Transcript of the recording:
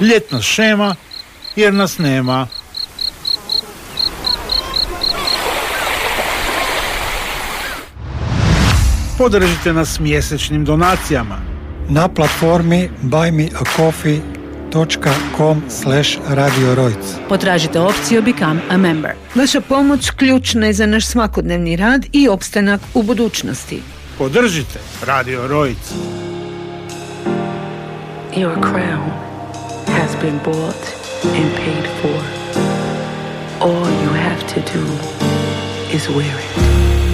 Ljetna šema jer nas nema. Podržite nas mjesečnim donacijama na platformi buymeacoffee.com/Radio Rojc. Potražite opciju Become a Member. Vaša pomoć ključna je za naš svakodnevni rad i opstanak u budućnosti. Podržite Radio Rojc. Your crown has been bought and paid for. All you have to do is wear it.